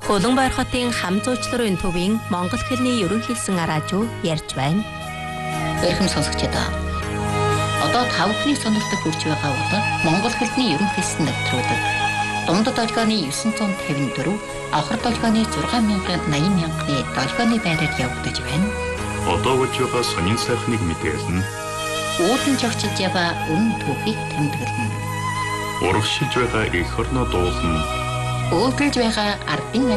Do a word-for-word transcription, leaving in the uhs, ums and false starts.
Улаанбаяр хотын хам зуучларын төвийн Монгол хэлний ерөнхийлсэн араажуу ярьж байна. Эрхэм сонсогчдоо. Одоо та бүхний сонирхдаг хүрч байгаа бол Монгол хэлний ерөнхийлсэн нэвтрүүлэг. Дундад долгионы дев'ять пятьдесят четыре, авахар долгионы six thousand eighty мянганы долгионы байраар явагдаж байна. Одоо болж байгаа сонин сайхныг мэдээлнэ. Уулын жогчилж яваа үнэн түүхийг тэмдэглэнэ. Урагшилж байгаа эх орноо дуулна. Өөдөлж байгаа ардын